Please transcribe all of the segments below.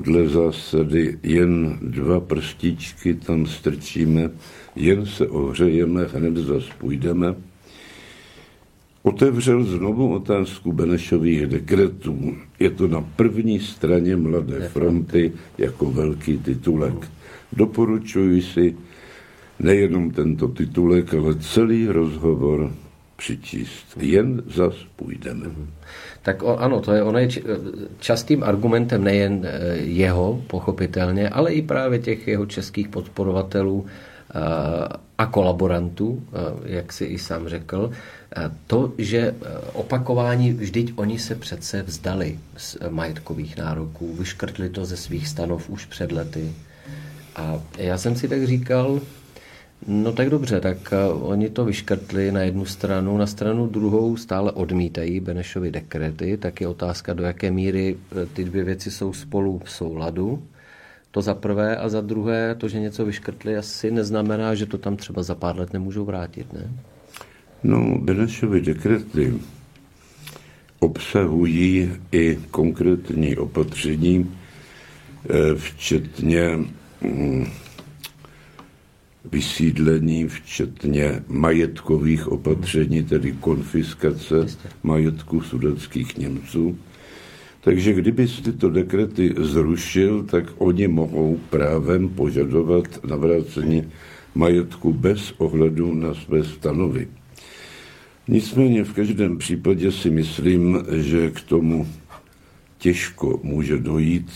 podle zásady jen 2 prstíčky tam strčíme, jen se ohřejeme, hned zas půjdeme, otevřel znovu otázku Benešových dekretů. Je to na první straně Mladé fronty jako velký titulek. Doporučuji si nejenom tento titulek, ale celý rozhovor přičíst. Jen zas půjdeme. Tak ano, ono je častým argumentem nejen jeho, pochopitelně, ale i právě těch jeho českých podporovatelů a kolaborantů, jak si i sám řekl, to, že opakování, vždyť oni se přece vzdali z majetkových nároků, vyškrtli to ze svých stanov už před lety. A já jsem si tak říkal, no tak dobře, tak oni to vyškrtli na jednu stranu, na stranu druhou stále odmítají Benešovy dekrety, tak je otázka, do jaké míry ty dvě věci jsou spolu v souladu. To za prvé, a za druhé, to, že něco vyškrtli, asi neznamená, že to tam třeba za pár let nemůžou vrátit, ne? No, Benešovy dekrety obsahují i konkrétní opatření, včetně vysídlení, včetně majetkových opatření, tedy konfiskace majetku sudetských Němců. Takže kdyby tyto dekrety zrušil, tak oni mohou právem požadovat navrácení majetku bez ohledu na své stanovy. Nicméně v každém případě si myslím, že k tomu těžko může dojít,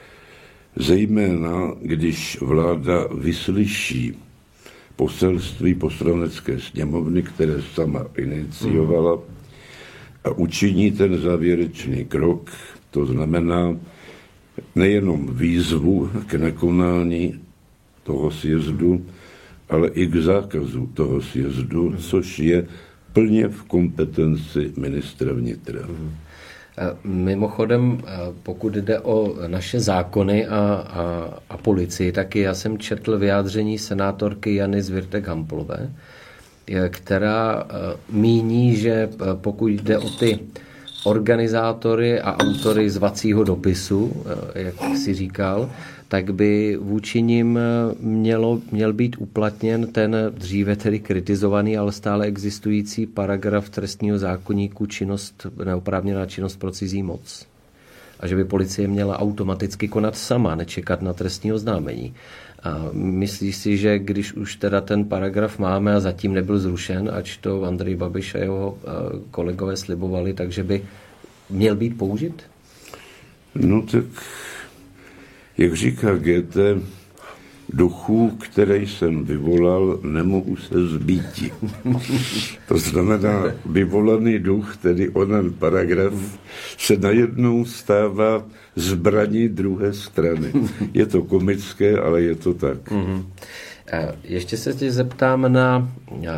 zejména když vláda vyslyší poselství Poslanecké sněmovny, které sama iniciovala, a učiní ten závěrečný krok, to znamená nejenom výzvu k nekonání toho sjezdu, ale i k zákazu toho sjezdu, což je plně v kompetenci ministra vnitra. Mimochodem, pokud jde o naše zákony a policii, taky já jsem četl vyjádření senátorky Jany Zwirtek-Hamplové, která míní, že pokud jde o ty organizátory a autory zvacího dopisu, jak si říkal, tak by vůči nim měl být uplatněn ten dříve tedy kritizovaný, ale stále existující paragraf trestního zákoníku neoprávněná činnost pro cizí moc. A že by policie měla automaticky konat sama, nečekat na trestní oznámení. A myslíš si, že když už teda ten paragraf máme a zatím nebyl zrušen, ač to Andrej Babiš a jeho kolegové slibovali, takže by měl být použit? No tak, jak říká Goethe, duchů, které jsem vyvolal, nemohu se zbýti. To znamená, vyvolaný duch, tedy onen paragraf, se najednou stává zbraní druhé strany. Je to komické, ale je to tak. Ještě se tě zeptám na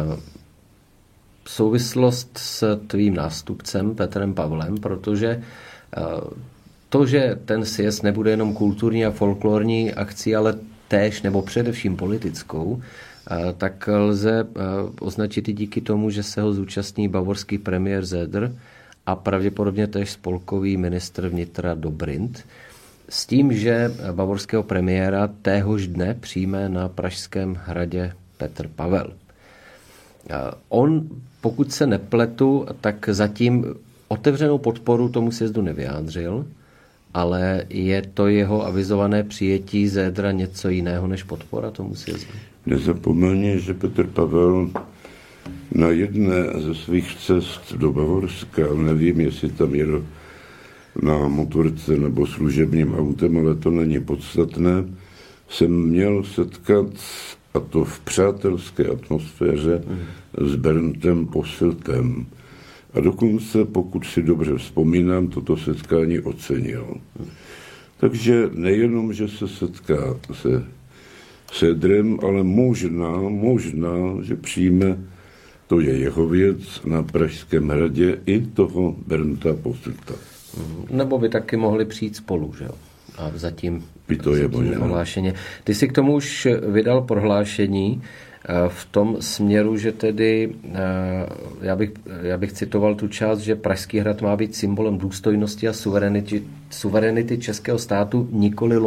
souvislost s tvým nástupcem Petrem Pavlem, protože to, že ten sjezd nebude jenom kulturní a folklorní akcí, ale též nebo především politickou, tak lze označit i díky tomu, že se ho zúčastní bavorský premiér Söder a pravděpodobně též spolkový ministr vnitra Dobrindt, s tím, že bavorského premiéra téhož dne přijme na Pražském hradě Petr Pavel. On, pokud se nepletu, tak zatím otevřenou podporu tomu sjezdu nevyjádřil, ale je to jeho avizované přijetí Södera něco jiného než podpora tomu sjezdu? Nezapomeň, že Petr Pavel na jedné ze svých cest do Bavorska, nevím, jestli tam jel na motorce nebo služebním autem, ale to není podstatné, jsem měl setkat, a to v přátelské atmosféře, s Berndem Posseltem. A dokonce, pokud si dobře vzpomínám, toto setkání ocenil. Takže nejenom, že se setká se Söderem, ale možná, že přijme, to je jeho věc, na Pražském hradě i toho Bernda Posselta. Nebo by taky mohli přijít spolu, že jo? A zatím to je prohlášeně. Ty si k tomu už vydal prohlášení v tom směru, že tedy, já bych citoval tu část, že Pražský hrad má být symbolem důstojnosti a suverenity českého státu, nikoli